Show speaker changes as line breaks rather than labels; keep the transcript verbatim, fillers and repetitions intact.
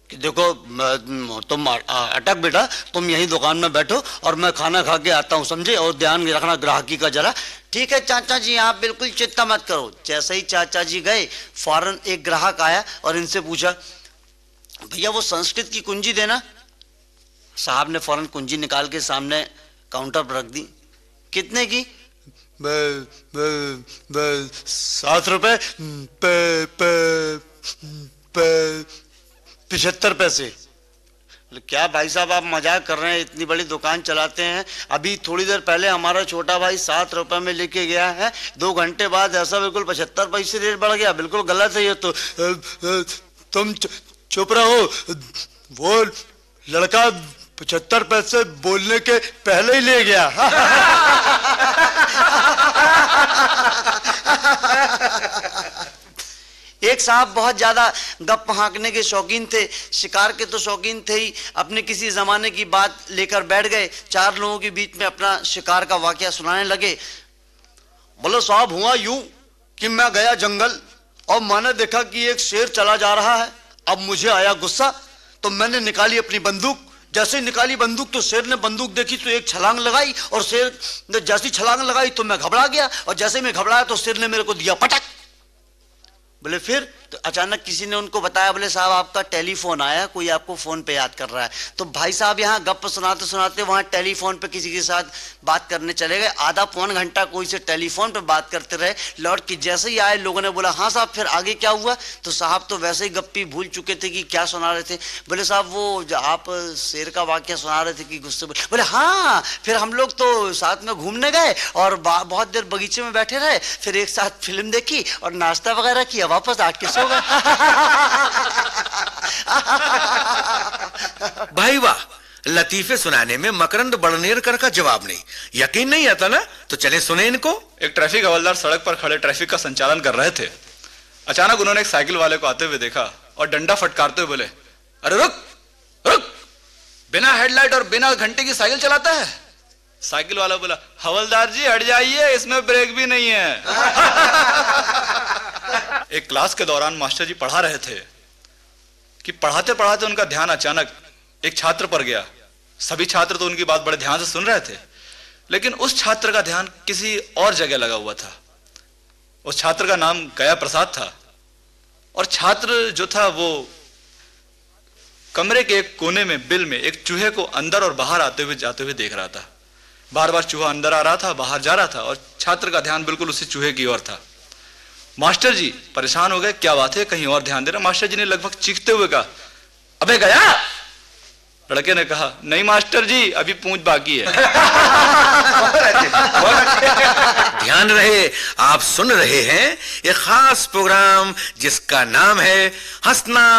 कि देखो तुम अटक बेटा, तुम यही दुकान में बैठो और मैं खाना खा के आता हूँ, समझे, और ध्यान रखना ग्राहकी का जरा। ठीक है चाचा जी, आप बिल्कुल चिंता मत करो। जैसे ही चाचा जी गए, फौरन एक ग्राहक आया और इनसे पूछा, भैया वो संस्कृत की कुंजी देना। साहब ने फौरन कुंजी निकाल के सामने काउंटर पर रख दी। कितने की? सात रुपए पिछहत्तर पैसे। क्या भाई साहब आप मजाक कर रहे हैं? इतनी बड़ी दुकान चलाते हैं, अभी थोड़ी देर पहले हमारा छोटा भाई सात रुपए में लेके गया है, दो घंटे बाद ऐसा बिल्कुल पचहत्तर पैसे रेट बढ़ गया, बिल्कुल गलत है ये तो। तुम चुप रहो, वो लड़का पचहत्तर पैसे बोलने के पहले ही ले गया। एक साहब बहुत ज्यादा गप हाँकने के शौकीन थे, शिकार के तो शौकीन थे ही, अपने किसी जमाने की बात लेकर बैठ गए, चार लोगों के बीच में अपना शिकार का वाकया सुनाने लगे। बोलो साहब, हुआ यूं कि मैं गया जंगल और मैंने देखा कि एक शेर चला जा रहा है। अब मुझे आया गुस्सा, तो मैंने निकाली अपनी बंदूक। जैसे ही निकाली बंदूक तो शेर ने बंदूक देखी तो एक छलांग लगाई, और शेर ने जैसी छलांग लगाई तो मैं घबरा गया, और जैसे मैं घबराया तो शेर ने मेरे को दिया पटक। बोले फिर? तो अचानक किसी ने उनको बताया, बोले साहब आपका टेलीफोन आया, कोई आपको फोन पे याद कर रहा है। तो भाई साहब यहाँ गप सुनाते सुनाते वहाँ टेलीफोन पे किसी के साथ बात करने चले गए। आधा पौन घंटा कोई से टेलीफोन पे बात करते रहे। लौट के जैसे ही आए, लोगों ने बोला हाँ साहब फिर आगे क्या हुआ? तो साहब तो वैसे ही गप्पी भूल चुके थे कि क्या सुना रहे थे। बोले साहब वो आप शेर का वाक्य सुना रहे थे कि गुस्से। बोले हाँ, फिर हम लोग तो साथ में घूमने गए और बहुत देर बगीचे में बैठे रहे, फिर एक साथ फिल्म देखी और नाश्ता वगैरह किया, वापस आठ के सो गए।
भाई वाह, लतीफे सुनाने में मकरंद बड़नेरकर का जवाब नहीं। यकीन नहीं आता ना? तो चले सुने इनको।
एक ट्रैफिक हवलदार सड़क पर खड़े ट्रैफिक का संचालन कर रहे थे। अचानक उन्होंने एक साइकिल वाले को आते हुए देखा और डंडा फटकारते हुए बोले, अरे रुक रुक, बिना हेडलाइट और बिना घंटे की साइकिल चलाता है? साइकिल वाला बोला, हवलदार जी हट जाइए, इसमें ब्रेक भी नहीं है। एक क्लास के दौरान मास्टर जी पढ़ा रहे थे कि पढ़ाते पढ़ाते उनका ध्यान अचानक एक छात्र पर गया। सभी छात्र तो उनकी बात बड़े ध्यान से सुन रहे थे, लेकिन उस छात्र का ध्यान किसी और जगह लगा हुआ था। उस छात्र का नाम गया प्रसाद था, और छात्र जो था वो कमरे के एक कोने में बिल में एक चूहे को अंदर और बाहर आते हुए जाते हुए देख रहा था। बार बार चूहा अंदर आ रहा था, बाहर जा रहा था, और छात्र का ध्यान बिल्कुल उसी चूहे की ओर था। मास्टर जी परेशान हो गए, क्या बात है, कहीं और ध्यान दे रहा। मास्टर जी ने लगभग चीखते हुए कहा, अबे गया। लड़के ने कहा, नहीं मास्टर जी, अभी पूंछ बाकी है।
ध्यान रहे, आप सुन रहे हैं एक खास प्रोग्राम जिसका नाम है हंसना